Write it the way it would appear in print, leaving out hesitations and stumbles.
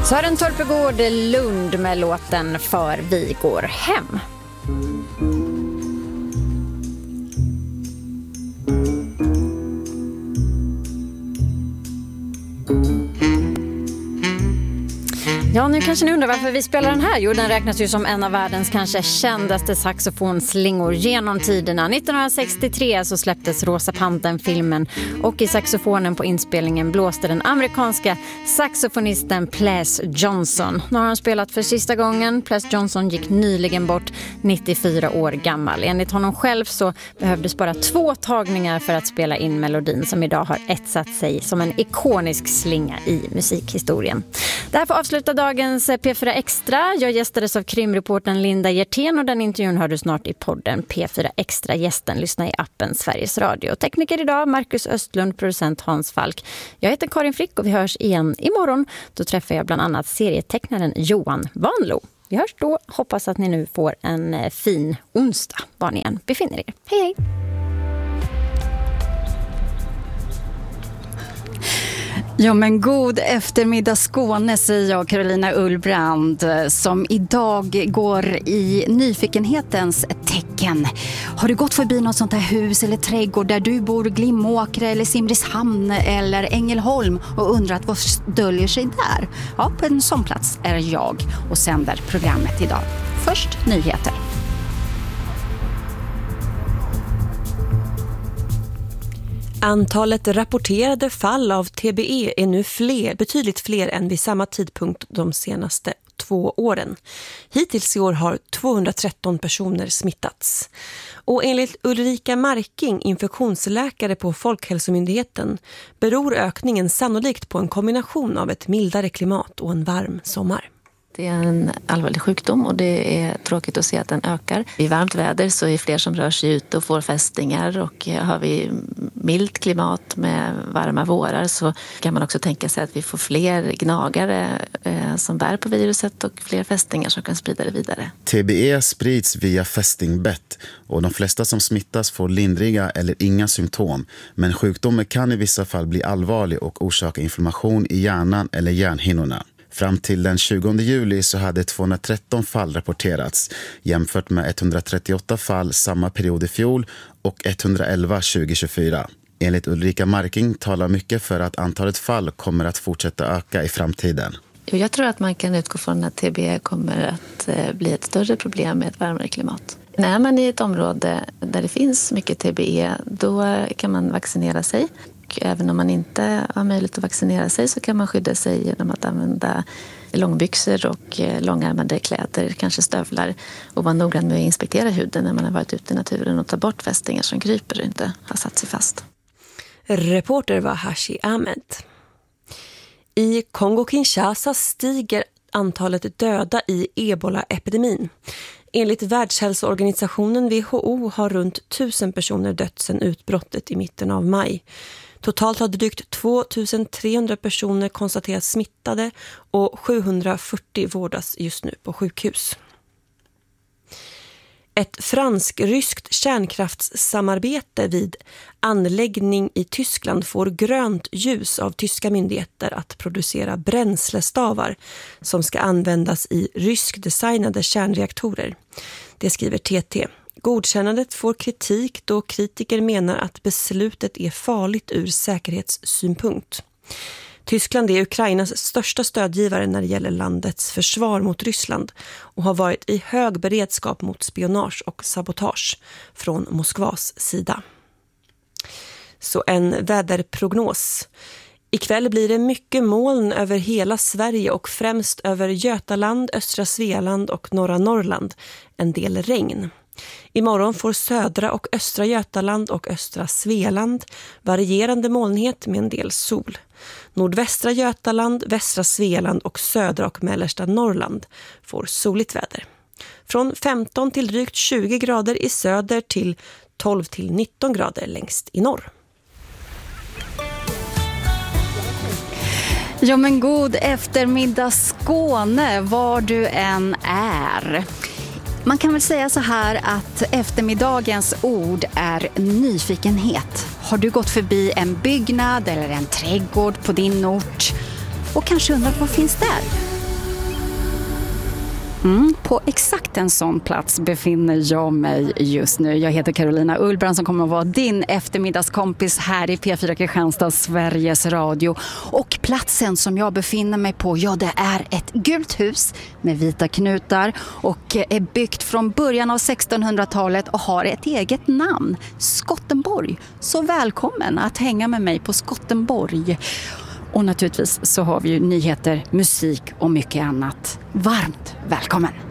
Sören Torpegård Lund med låten För vi går hem. Ja, nu kanske ni undrar varför vi spelar den här. Jo, den räknas ju som en av världens kanske kändaste saxofonslingor genom tiderna. 1963 så släpptes Rosa Pantern-filmen och i saxofonen på inspelningen blåste den amerikanska saxofonisten Ples Johnson. Nu har han spelat för sista gången. Ples Johnson gick nyligen bort, 94 år gammal. Enligt honom själv så behövdes bara 2 tagningar för att spela in melodin som idag har etsat sig som en ikonisk slinga i musikhistorien. Därför avslutar dagens P4 Extra. Jag gästades av krimreportern Linda Hjertén och den intervjun hör du snart i podden P4 Extra. Gästen lyssna i appen Sveriges Radio. Tekniker idag Marcus Östlund, producent Hans Falk. Jag heter Karin Frick och vi hörs igen imorgon. Då träffar jag bland annat serietecknaren Johan Vanlo. Vi hörs då. Hoppas att ni nu får en fin onsdag var ni än befinner er. Hej hej! Ja, men god eftermiddag Skåne, säger jag, Carolina Ullbrand, som idag går i nyfikenhetens tecken. Har du gått förbi något sånt här hus eller trädgård där du bor, Glimåkra eller Simrishamn eller Ängelholm och undrat vad döljer sig där? Ja, på en sån plats är jag och sänder programmet idag. Först nyheter. Antalet rapporterade fall av TBE är nu betydligt fler än vid samma tidpunkt de senaste 2 åren. Hittills i år har 213 personer smittats. Och enligt Ulrika Marking, infektionsläkare på Folkhälsomyndigheten, beror ökningen sannolikt på en kombination av ett mildare klimat och en varm sommar. Det är en allvarlig sjukdom och det är tråkigt att se att den ökar. I varmt väder så är det fler som rör sig ut och får fästingar, och har vi milt klimat med varma vårar så kan man också tänka sig att vi får fler gnagare som bär på viruset och fler fästingar som kan sprida det vidare. TBE sprids via fästingbett och de flesta som smittas får lindriga eller inga symptom, men sjukdomen kan i vissa fall bli allvarlig och orsaka inflammation i hjärnan eller hjärnhinnorna. Fram till den 20 juli så hade 213 fall rapporterats jämfört med 138 fall samma period i fjol och 111 2024. Enligt Ulrika Marking talar mycket för att antalet fall kommer att fortsätta öka i framtiden. Jag tror att man kan utgå från att TBE kommer att bli ett större problem med ett varmare klimat. När man är i ett område där det finns mycket TBE, då kan man vaccinera sig. Även om man inte har möjlighet att vaccinera sig så kan man skydda sig genom att använda långbyxor och långärmade kläder, kanske stövlar, och vara noggrann med att inspektera huden när man har varit ute i naturen och ta bort fästingar som kryper och inte har satt sig fast. Reporter var Hashi Ahmed. I Kongo-Kinshasa stiger antalet döda i Ebola-epidemin. Enligt Världshälsoorganisationen WHO har runt 1000 personer dött sedan utbrottet i mitten av maj. Totalt har drygt 2300 personer konstaterats smittade och 740 vårdas just nu på sjukhus. Ett fransk-ryskt kärnkraftssamarbete vid anläggning i Tyskland får grönt ljus av tyska myndigheter att producera bränslestavar som ska användas i ryskdesignade kärnreaktorer. Det skriver TT. Godkännandet får kritik då kritiker menar att beslutet är farligt ur säkerhetssynpunkt. Tyskland är Ukrainas största stödgivare när det gäller landets försvar mot Ryssland och har varit i hög beredskap mot spionage och sabotage från Moskvas sida. Så en väderprognos. Ikväll blir det mycket moln över hela Sverige och främst över Götaland, östra Svealand och norra Norrland. En del regn. Imorgon får södra och östra Götaland och östra Svealand varierande molnighet med en del sol. Nordvästra Götaland, västra Svealand och södra och mellersta Norrland får soligt väder. Från 15 till drygt 20 grader i söder till 12 till 19 grader längst i norr. Ja, men god eftermiddag Skåne, var du än är. Man kan väl säga så här att eftermiddagens ord är nyfikenhet. Har du gått förbi en byggnad eller en trädgård på din ort och kanske undrat vad finns där? På exakt en sån plats befinner jag mig just nu. Jag heter Carolina Ullbrand som kommer att vara din eftermiddagskompis här i P4 Kristianstad, Sveriges Radio. Och platsen som jag befinner mig på, ja, det är ett gult hus med vita knutar och är byggt från början av 1600-talet och har ett eget namn, Skottenborg. Så välkommen att hänga med mig på Skottenborg. Och naturligtvis så har vi ju nyheter, musik och mycket annat. Varmt välkommen!